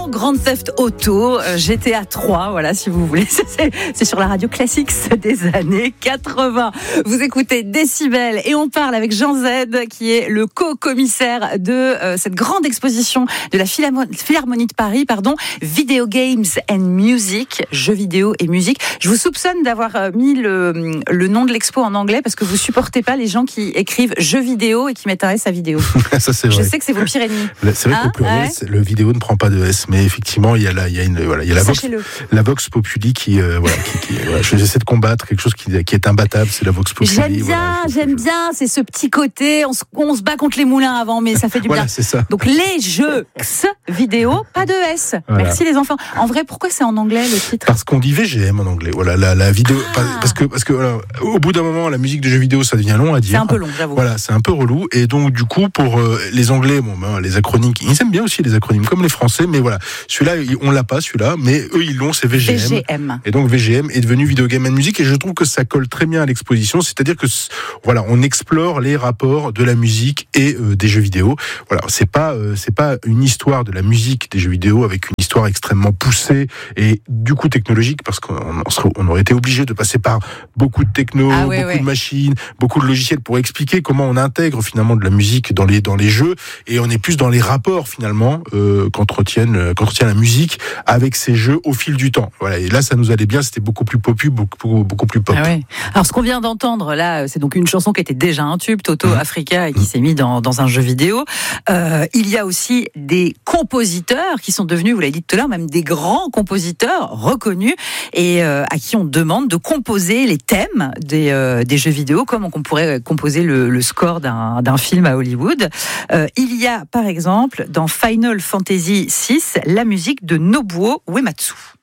Grand Theft Auto, GTA 3, voilà, si vous voulez. C'est sur la radio classique des années 80. Vous écoutez Décibel et on parle avec Jean Z, qui est le co-commissaire de cette grande exposition de la Philharmonie de Paris, Video Games and Music, jeux vidéo et musique. Je vous soupçonne d'avoir mis le nom de l'expo en anglais parce que vous supportez pas les gens qui écrivent jeux vidéo et qui mettent un S à vidéo. Ça, c'est vrai. Je sais que c'est vos pire ennemis. C'est vrai qu'au pluriel, le vidéo ne prend pas de S, mais effectivement, il y a la Vox Populi qui j'essaie de combattre quelque chose qui est imbattable, c'est la Vox Populi. J'aime bien, c'est ce petit côté, on se bat contre les moulins avant, mais ça fait du bien. C'est ça. Donc les jeux vidéo, pas de S. Voilà. Merci les enfants. En vrai, pourquoi c'est en anglais le titre ? Parce qu'on dit VGM en anglais. Voilà, la vidéo, parce que voilà, au bout d'un moment, la musique de jeux vidéo, ça devient long à dire. C'est un peu long, j'avoue. Voilà, c'est un peu relou. Et donc, du coup, pour les Anglais, les acronymes, ils aiment bien aussi les acronymes, comme les Français, mais voilà, celui-là, on l'a pas, celui-là, mais eux, ils l'ont, c'est VGM. Et donc, VGM est devenu Video Game and Music, et je trouve que ça colle très bien à l'exposition, c'est-à-dire que, voilà, on explore les rapports de la musique et des jeux vidéo. Voilà, c'est pas une histoire de la musique des jeux vidéo avec une histoire extrêmement poussée et du coup technologique, parce qu'on aurait été obligé de passer par beaucoup de techno, de machines, beaucoup de logiciels pour expliquer comment on intègre finalement de la musique dans les jeux, et on est plus dans les rapports finalement qu'entretient la musique avec ces jeux au fil du temps. Voilà, et là ça nous allait bien, c'était beaucoup plus popu, beaucoup plus pop. Alors ce qu'on vient d'entendre là, c'est donc une chanson qui était déjà un tube, Toto Africa, et qui s'est mis dans un jeu vidéo. Il y a aussi des compositeurs qui sont devenus, vous l'avez dit tout à l'heure, même des grands compositeurs reconnus et à qui on demande de composer les thèmes des jeux vidéo, comme on pourrait composer le score d'un film à Hollywood. Il y a par exemple dans Final Fantasy VI la musique de Nobuo Uematsu.